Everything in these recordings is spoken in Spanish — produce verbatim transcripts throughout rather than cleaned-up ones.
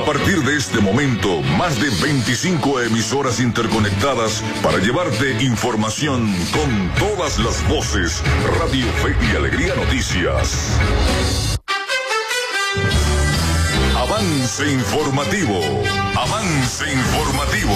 partir de este momento, más de veinticinco emisoras interconectadas para llevarte información con todas las voces. Radio Fe y Alegría Noticias. Avance informativo. Avance informativo.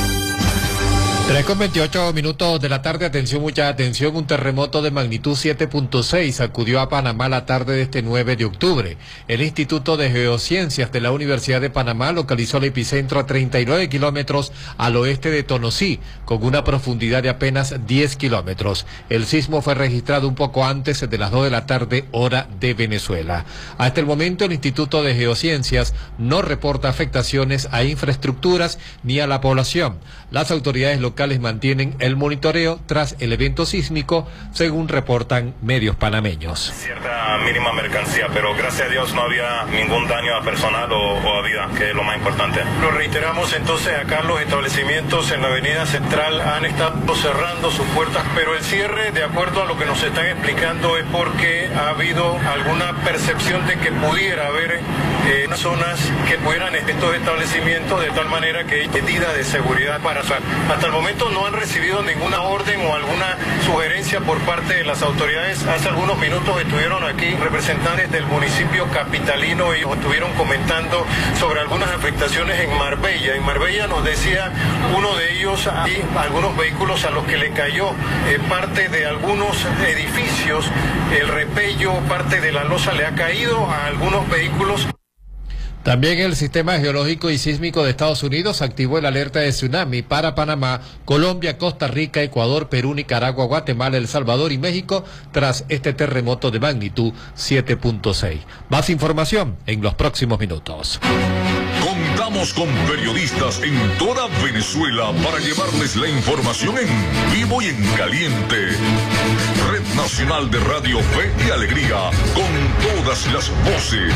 tres con veintiocho minutos de la tarde, atención, mucha atención, un terremoto de magnitud siete punto seis sacudió a Panamá la tarde de este nueve de octubre. El Instituto de Geociencias de la Universidad de Panamá localizó el epicentro a treinta y nueve kilómetros al oeste de Tonosí, con una profundidad de apenas diez kilómetros. El sismo fue registrado un poco antes de las dos de la tarde, hora de Venezuela. Hasta el momento, el Instituto de Geociencias no reporta afectaciones a infraestructuras ni a la población. Las autoridades locales mantienen el monitoreo tras el evento sísmico, según reportan medios panameños. Cierta mínima mercancía, pero gracias a Dios no había ningún daño a personal o, o a vida, que es lo más importante. Lo reiteramos entonces, acá los establecimientos en la avenida central han estado cerrando sus puertas, pero el cierre, de acuerdo a lo que nos están explicando, es porque ha habido alguna percepción de que pudiera haber eh, zonas que pudieran estos establecimientos, de tal manera que hay medidas de seguridad para usar. Hasta el momento no han recibido ninguna orden o alguna sugerencia por parte de las autoridades. Hace algunos minutos estuvieron aquí representantes del municipio capitalino y estuvieron comentando sobre algunas afectaciones en Marbella. En Marbella nos decía uno de ellos, hay algunos vehículos a los que le cayó eh, parte de algunos edificios, el repello, parte de la losa le ha caído a algunos vehículos. También el Sistema Geológico y Sísmico de Estados Unidos activó el alerta de tsunami para Panamá, Colombia, Costa Rica, Ecuador, Perú, Nicaragua, Guatemala, El Salvador y México tras este terremoto de magnitud siete punto seis. Más información en los próximos minutos. Contamos con periodistas en toda Venezuela para llevarles la información en vivo y en caliente. Red Nacional de Radio Fe y Alegría, con todas las voces.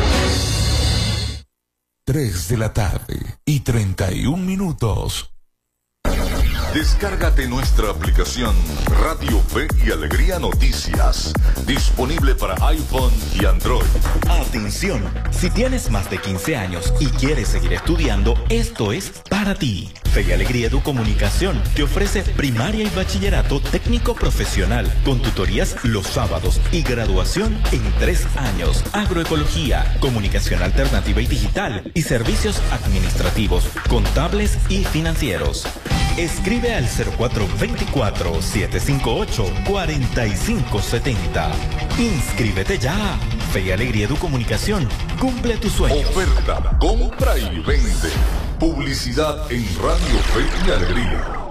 tres de la tarde y treinta y un minutos. Descárgate nuestra aplicación Radio Fe y Alegría Noticias, disponible para iPhone y Android. Atención, si tienes más de quince años y quieres seguir estudiando, esto es para ti. Fe y Alegría Educomunicación te ofrece primaria y bachillerato técnico profesional con tutorías los sábados y graduación en tres años. Agroecología, comunicación alternativa y digital y servicios administrativos, contables y financieros. Escribe al cero cuatro dos cuatro, siete cinco ocho, cuatro cinco siete cero. Inscríbete ya. Fe y Alegría Educomunicación. Cumple tus sueños. Oferta, compra y vende. Publicidad en Radio Fe y Alegría.